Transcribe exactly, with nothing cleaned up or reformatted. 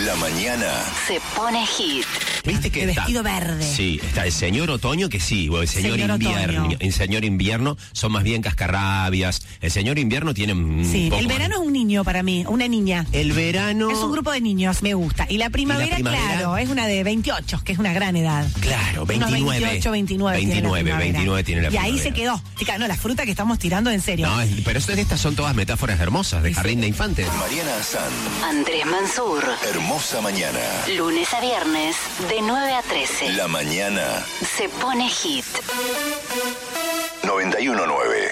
La mañana se pone hit. ¿Viste que de está? vestido verde. Sí, está el señor otoño que sí, o el señor, Señor invierno. otoño. El señor invierno son más bien cascarrabias. El señor invierno tiene un Sí, poco el más. verano es un niño para mí, una niña. El verano. Es un grupo de niños, me gusta. Y la primavera, primavera? claro, es una de veintiocho, que es una gran edad. Claro, Unos veintinueve. veintiocho, veintinueve. tiene la veintinueve, primavera. veintinueve tiene la Y ahí primavera. se quedó. Chica, no, la fruta que estamos tirando en serio. No, es- pero esto- estas son todas metáforas hermosas de Sí, jardín sí. de infantes. Mariana Azán, Andrés Mansur. hermosa mañana. Lunes a viernes, de nueve a trece. La mañana Se pone hit. noventa y uno nueve.